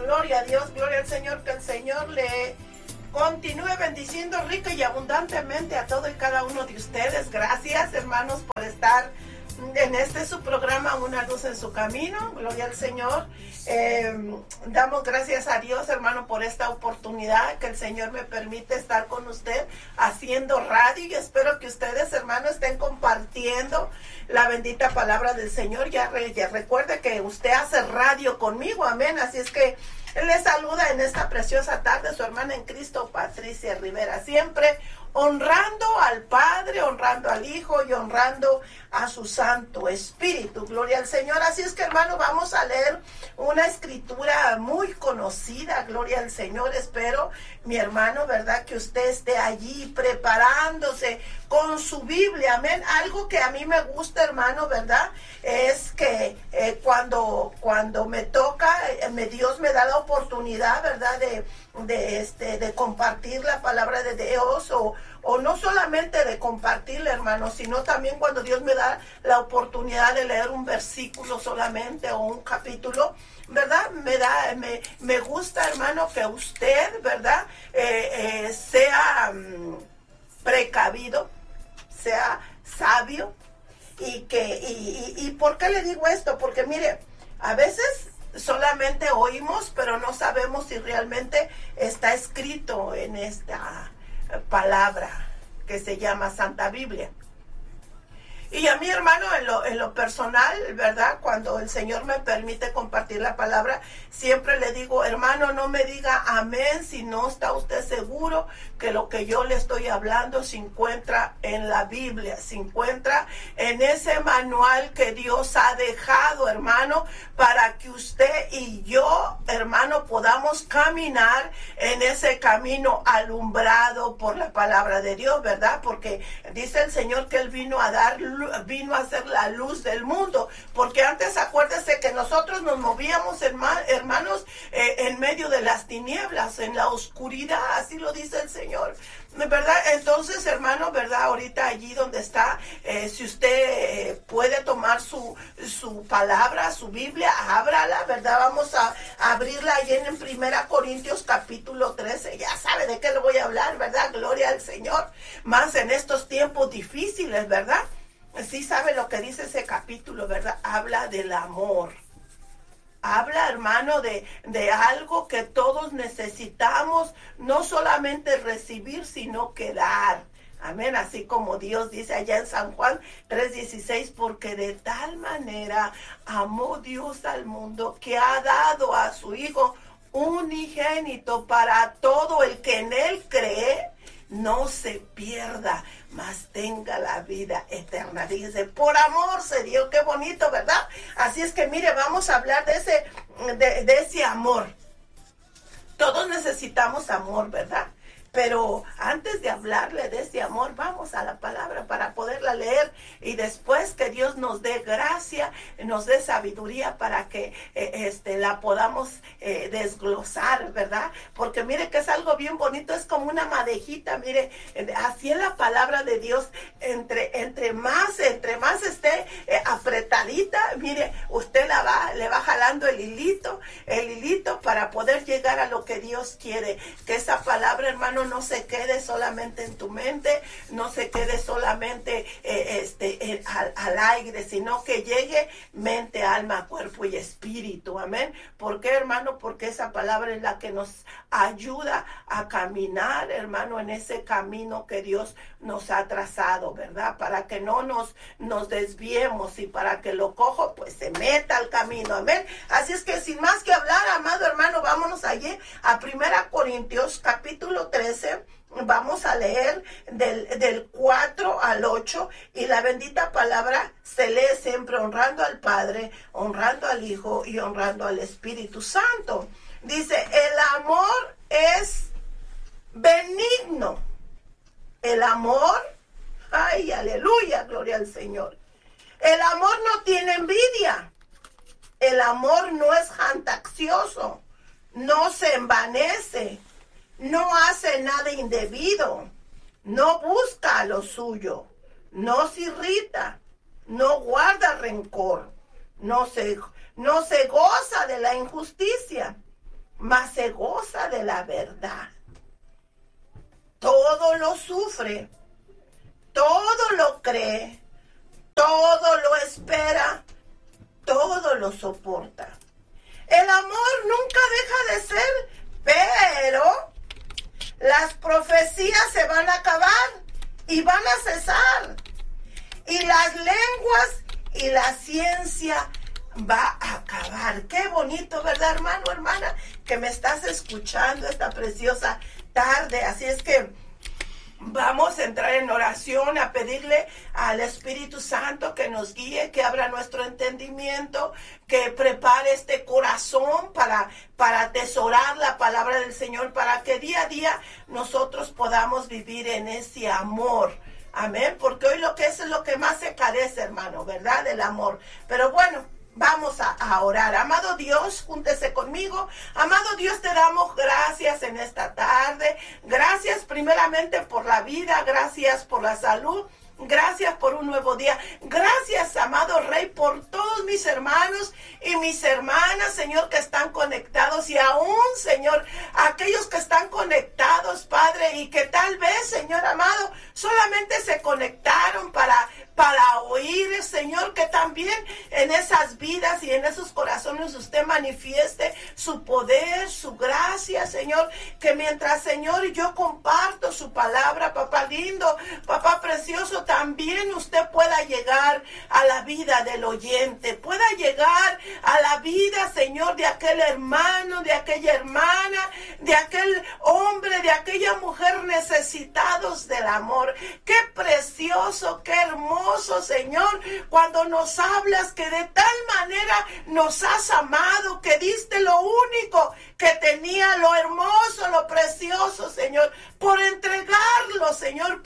gloria a Dios, gloria al Señor, que el Señor le continúe bendiciendo rica y abundantemente a todo y cada uno de ustedes. Gracias, hermanos, por estar en su programa Una Luz en su Camino. Gloria al Señor. Damos gracias a Dios, hermano, por esta oportunidad que el Señor me permite estar con usted haciendo radio, y espero que ustedes, hermanos, estén compartiendo la bendita palabra del Señor. Ya recuerde que usted hace radio conmigo, amén. Así es que le saluda en esta preciosa tarde su hermana en Cristo, Patricia Rivera, siempre honrando al Padre, honrando al Hijo y honrando a su Santo Espíritu. Gloria al Señor. Así es que, hermano, vamos a leer una escritura muy conocida. Gloria al Señor. Espero, mi hermano, ¿verdad?, que usted esté allí preparándose con su Biblia. Amén. Algo que a mí me gusta, hermano, ¿verdad?, es que cuando me toca, Dios me da la oportunidad, ¿verdad?, de compartir la palabra de Dios, o no solamente de compartirla, hermano, sino también cuando Dios me da la oportunidad de leer un versículo solamente o un capítulo, ¿verdad? Me gusta, hermano, que usted, ¿verdad?, sea precavido, sea sabio, y ¿por qué le digo esto? Porque mire, a veces solamente oímos, pero no sabemos si realmente está escrito en esta palabra que se llama Santa Biblia. Y a mi hermano, en lo personal, ¿verdad?, cuando el Señor me permite compartir la palabra, siempre le digo, hermano, no me diga amén si no está usted seguro que lo que yo le estoy hablando se encuentra en la Biblia, se encuentra en ese manual que Dios ha dejado, hermano, para que usted y yo, hermano, podamos caminar en ese camino alumbrado por la palabra de Dios, ¿verdad? Porque dice el Señor que Él vino a ser la luz del mundo, porque antes acuérdese que nosotros nos movíamos, hermanos, en medio de las tinieblas, en la oscuridad, así lo dice el Señor, ¿verdad? Entonces, hermano, ¿verdad?, ahorita allí donde está, si usted puede tomar su palabra, su Biblia, ábrala, ¿verdad? Vamos a abrirla ahí en 1 Corintios capítulo 13, ya sabe de qué le voy a hablar, ¿verdad? Gloria al Señor, más en estos tiempos difíciles, ¿verdad? Sí sabe lo que dice ese capítulo, ¿verdad? Habla del amor. Habla, hermano, de algo que todos necesitamos, no solamente recibir, sino que dar. Amén, así como Dios dice allá en San Juan 3:16, porque de tal manera amó Dios al mundo que ha dado a su Hijo unigénito para todo el que en Él cree, no se pierda, mas tenga la vida eterna. Dice, por amor se dio. Qué bonito, ¿verdad? Así es que mire, vamos a hablar de ese amor. Todos necesitamos amor, ¿verdad? Pero antes de hablarle de ese amor, vamos a la palabra para poderla leer, y después que Dios nos dé gracia, nos dé sabiduría para que la podamos desglosar, ¿verdad? Porque mire que es algo bien bonito, es como una madejita, mire, así es la palabra de Dios, entre más esté apretadita, mire, usted le va jalando el hilito para poder llegar a lo que Dios quiere, que esa palabra, hermano, no se quede solamente en tu mente, no se quede solamente al aire, sino que llegue mente, alma, cuerpo y espíritu. Amén. ¿Por qué, hermano? Porque esa palabra es la que nos ayuda a caminar, hermano, en ese camino que Dios nos ha trazado, ¿verdad? Para que no nos desviemos, y para que lo cojo pues se meta al camino. Amén. Así es que sin más que hablar, amado hermano, vámonos allí a 1 Corintios capítulo 13. Vamos a leer del 4 al 8, y la bendita palabra se lee siempre honrando al Padre, honrando al Hijo y honrando al Espíritu Santo. Dice, el amor es benigno. El amor, ay, aleluya, gloria al Señor. El amor no tiene envidia. El amor no es jactancioso, no se envanece, no hace nada indebido, no busca lo suyo, no se irrita, no guarda rencor, no se goza de la injusticia, mas se goza de la verdad. Todo lo sufre, todo lo cree, todo lo espera, todo lo soporta. El amor nunca deja de ser, pero las profecías se van a acabar y van a cesar. Y las lenguas y la ciencia va a acabar. Qué bonito, ¿verdad, hermano, hermana? Que me estás escuchando esta preciosa tarde. Así es que vamos a entrar en oración, a pedirle al Espíritu Santo que nos guíe, que abra nuestro entendimiento, que prepare este corazón para atesorar la palabra del Señor, para que día a día nosotros podamos vivir en ese amor. Amén, porque hoy lo que es lo que más se carece, hermano, ¿verdad? El amor. Pero bueno, vamos a orar. Amado Dios, júntese conmigo. Amado Dios, te damos gracias en esta tarde. Gracias primeramente por la vida, gracias por la salud. Gracias por un nuevo día. Gracias, amado Rey, por todos mis hermanos y mis hermanas, Señor, que están conectados. Y aún, Señor, aquellos que están conectados, Padre, y que tal vez, Señor amado, solamente se conectaron para oír, Señor, que también en esas vidas y en esos corazones usted manifieste su poder, su gracia, Señor, que mientras, Señor, yo comparto su palabra, papá lindo, papá precioso, también usted pueda llegar a la vida del oyente, pueda llegar a la vida, Señor, de aquel hermano, de aquella hermana, de aquel hombre, de aquella mujer necesitados del amor. Qué precioso, qué hermoso, Señor, cuando nos hablas que de tal manera nos has amado, que diste lo único que tenía, lo hermoso, lo precioso, Señor, por entregarlo, Señor,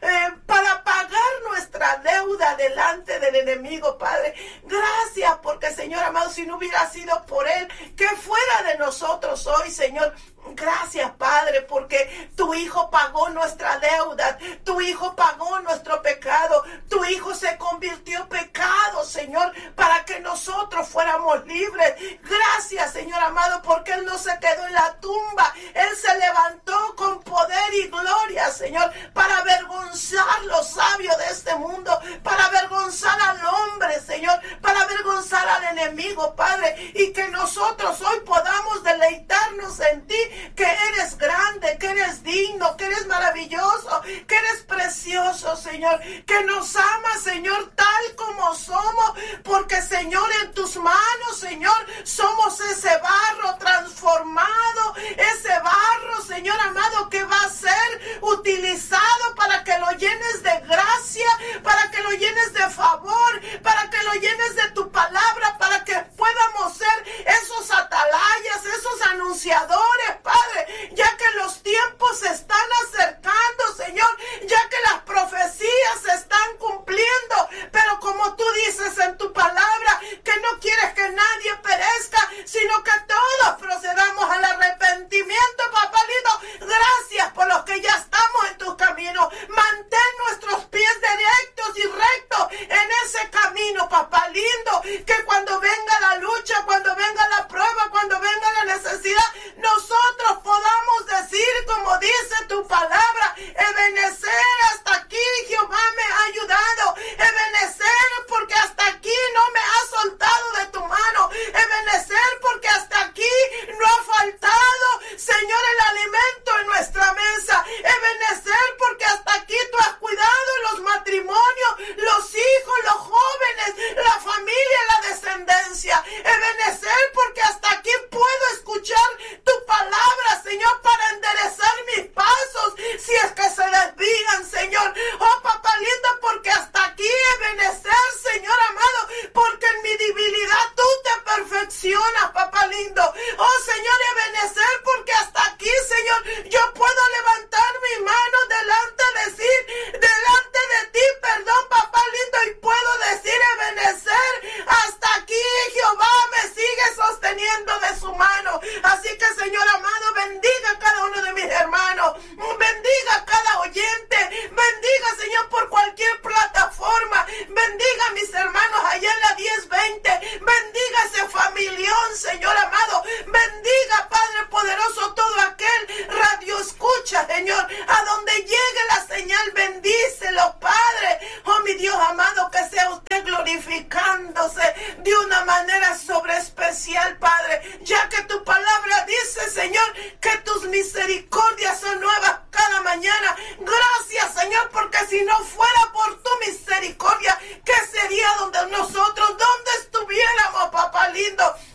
para pagar nuestra deuda delante del enemigo, Padre. Gracias, porque, Señor amado, si no hubiera sido por Él, que fuera de nosotros hoy, Señor. Gracias, Padre, porque tu Hijo pagó nuestra deuda, tu Hijo pagó nuestro pecado, tu Hijo se convirtió en pecado, Señor, para que nosotros fuéramos libres. Gracias, Señor amado, porque Él no se quedó en la tumba, Él se levantó con poder y gloria, Señor, para avergonzar los sabios de este mundo, para avergonzar al hombre, Señor, para avergonzar al enemigo, Padre, y que nosotros hoy podamos deleitarnos en ti, que eres grande, que eres digno, que eres maravilloso, que eres precioso, Señor, que nos amas, Señor, tal como somos, porque, Señor, en tus manos, Señor, somos ese barro transformado, ese barro, Señor amado, que va a ser utilizado para que lo llenes de gracia, para que lo llenes de favor, para que lo llenes de tu palabra, para que podamos ser esos atalayas, esos anunciadores, Padre, ya que los tiempos se están acercando, Señor, ya que las profecías se están cumpliendo, pero como tú dices en tu palabra, que no quieres que nadie perezca, sino que todos procedamos al arrepentimiento, papá lindo. Gracias por los que ya estamos en tus caminos. Mantén nuestros pies directos y rectos en ese camino, papá lindo, que cuando venga la lucha, cuando venga la prueba, cuando venga la necesidad, nosotros podamos decir, como dice tu palabra, Ebenecer, hasta aquí Jehová me ha ayudado. Ebenecer, porque hasta aquí no me has soltado de tu mano. Ebenecer, porque hasta aquí no ha faltado, Señor, el alimento en nuestra mesa. Ebenecer, porque hasta aquí tú has cuidado los matrimonios, los hijos, los jóvenes, la familia, la descendencia. Ebenecer, porque hasta aquí puedo escuchar tu palabra, Señor, para enderezar mis pasos si es que se desvían, Señor. Oh, papá lindo, porque hasta aquí, Ebenecer, Señor amado, porque en mi debilidad tú te perfeccionas, papá lindo. Oh, Señor, Ebenecer, porque hasta aquí, Señor, yo puedo levantar mis manos delante de ti, perdón, papá lindo, y puedo decir, Ebenecer, hasta aquí Jehová me sigue sosteniendo de su mano. Así que, Señor amado, bendiga a cada uno de mis hermanos, bendiga a cada oyente, bendiga, Señor, por cualquier plataforma, bendiga a mis hermanos allá en la 1020, bendiga ese familión, Señor amado, bendiga, Padre, misericordias son nuevas cada mañana. Gracias, Señor, porque si no fuera por tu misericordia, ¿qué sería donde nosotros, dónde estuviéramos, papá lindo?